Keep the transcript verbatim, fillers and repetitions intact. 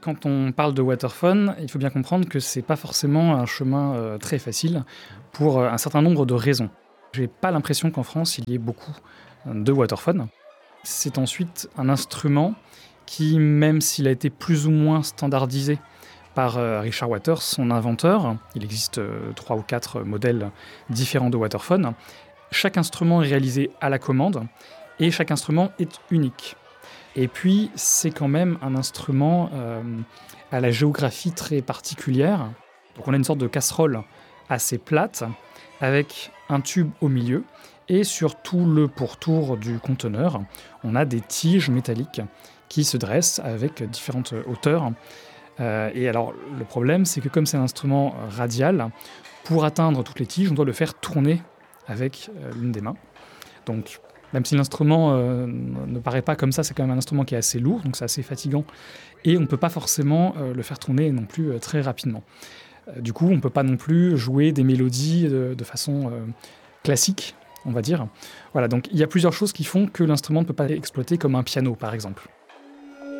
quand on parle de waterphone, il faut bien comprendre que c'est pas forcément un chemin, heu, très facile pour, heu, un certain nombre de raisons. J'ai pas l'impression qu'en France, il y ait beaucoup de waterphones. C'est ensuite un instrument qui, même s'il a été plus ou moins standardisé par, heu, Richard Waters, son inventeur, il existe, heu, trois ou quatre modèles différents de waterphone. Chaque instrument est réalisé à la commande et chaque instrument est unique. Et puis, c'est quand même un instrument, hem, à la géographie très particulière. Donc on a une sorte de casserole assez plate avec un tube au milieu et sur tout le pourtour du conteneur, on a des tiges métalliques qui se dressent avec différentes hauteurs. Heu et alors le problème, c'est que comme c'est un instrument radial, pour atteindre toutes les tiges, on doit le faire tourner avec, heu, l'une des mains. Donc même si l'instrument, heu, ne ne paraît pas comme ça, c'est quand même un instrument qui est assez lourd, donc c'est assez fatigant et on ne peut pas forcément, heu, le faire tourner non plus, heu, très rapidement. Heu, du coup, on ne peut pas non plus jouer des mélodies, heu, de façon, heu, classique, on va dire. Voilà, donc il y a plusieurs choses qui font que l'instrument ne peut pas être exploité comme un piano, par exemple.